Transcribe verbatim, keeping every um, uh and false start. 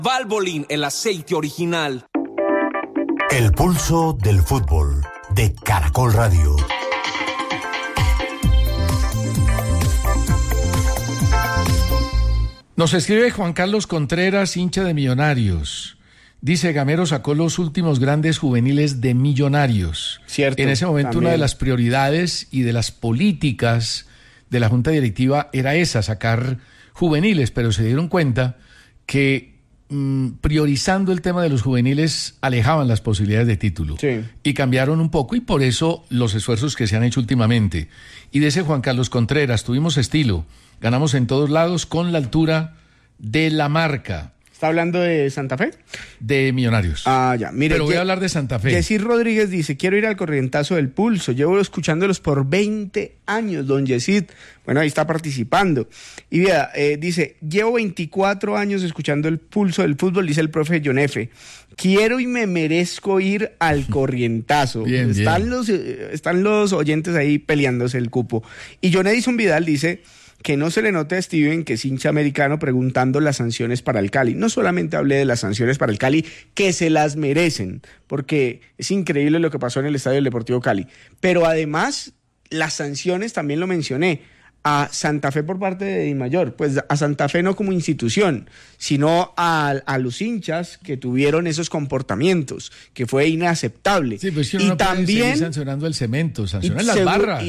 Valvoline, el aceite original. El pulso del fútbol de Caracol Radio. Nos escribe Juan Carlos Contreras, hincha de Millonarios. Dice, Gamero sacó los últimos grandes juveniles de Millonarios. Cierto. En ese momento también. Una de las prioridades y de las políticas de la Junta Directiva era esa, sacar juveniles, pero se dieron cuenta que mmm, priorizando el tema de los juveniles alejaban las posibilidades de título. Sí. Y cambiaron un poco, y por eso los esfuerzos que se han hecho últimamente. Y de ese Juan Carlos Contreras, tuvimos estilo, ganamos en todos lados con la altura de la marca. ¿Está hablando de Santa Fe? De Millonarios. Ah, ya. Mire, Pero voy Ye- a hablar de Santa Fe. Yesir Rodríguez dice, quiero ir al corrientazo del pulso. Llevo escuchándolos por veinte años, don Yesir. Bueno, ahí está participando. Y vea, eh, dice, llevo veinticuatro años escuchando el pulso del fútbol, dice el profe John F. Quiero y me merezco ir al corrientazo. Bien, están, bien. Los, eh, están los oyentes ahí peleándose el cupo. Y John Edison Vidal dice... que no se le note a Steven, que es hincha americano, preguntando las sanciones para el Cali. No solamente hablé de las sanciones para el Cali, que se las merecen, porque es increíble lo que pasó en el Estadio del Deportivo Cali. Pero además, las sanciones también lo mencioné. A Santa Fe por parte de Dimayor, pues a Santa Fe no como institución, sino a, a los hinchas que tuvieron esos comportamientos, que fue inaceptable. Sí, pues que y uno no puede también seguir sancionando el cemento, sancionan y las segu- barras.